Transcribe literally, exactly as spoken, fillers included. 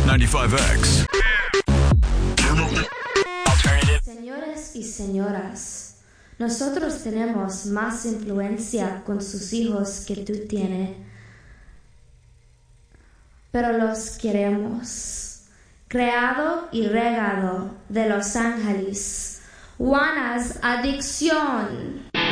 noventa y cinco X. Señores y señoras, nosotros tenemos más influencia con sus hijos que tú tienes, pero los queremos. Creado y regado de Los Ángeles, Juana's Adicción.